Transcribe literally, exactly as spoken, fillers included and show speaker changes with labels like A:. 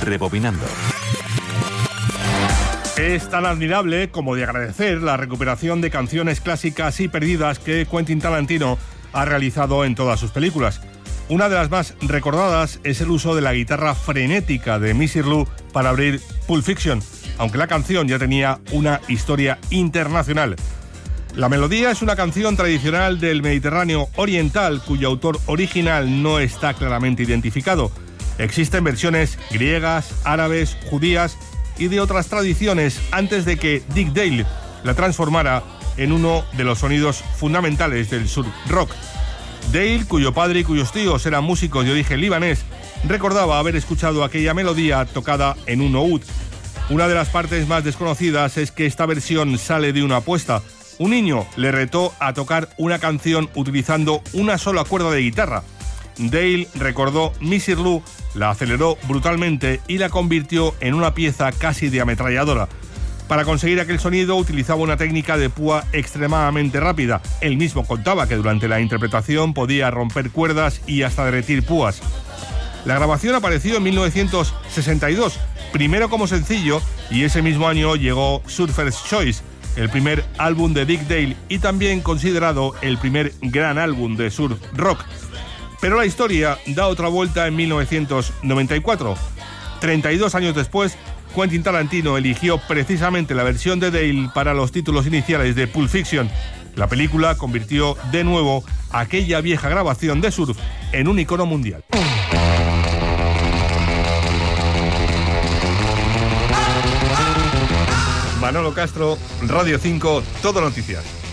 A: Rebobinando.
B: Es tan admirable como de agradecer la recuperación de canciones clásicas y perdidas que Quentin Tarantino ha realizado en todas sus películas. Una de las más recordadas es el uso de la guitarra frenética de Missy Lou para abrir Pulp Fiction, aunque la canción ya tenía una historia internacional. La melodía es una canción tradicional del Mediterráneo oriental cuyo autor original no está claramente identificado. Existen versiones griegas, árabes, judías y de otras tradiciones antes de que Dick Dale la transformara en uno de los sonidos fundamentales del surf rock. Dale, cuyo padre y cuyos tíos eran músicos de origen libanés, recordaba haber escuchado aquella melodía tocada en un oud. Una de las partes más desconocidas es que esta versión sale de una apuesta. Un niño le retó a tocar una canción utilizando una sola cuerda de guitarra. Dale recordó Missy Lou, la aceleró brutalmente y la convirtió en una pieza casi de ametralladora. Para conseguir aquel sonido utilizaba una técnica de púa extremadamente rápida. Él mismo contaba que durante la interpretación podía romper cuerdas y hasta derretir púas. La grabación apareció en mil novecientos sesenta y dos, primero como sencillo, y ese mismo año llegó Surfer's Choice, el primer álbum de Dick Dale y también considerado el primer gran álbum de surf rock. Pero la historia da otra vuelta en mil novecientos noventa y cuatro. treinta y dos años después, Quentin Tarantino eligió precisamente la versión de Dale para los títulos iniciales de Pulp Fiction. La película convirtió de nuevo aquella vieja grabación de surf en un icono mundial. Manolo Castro, Radio cinco, Todo Noticias.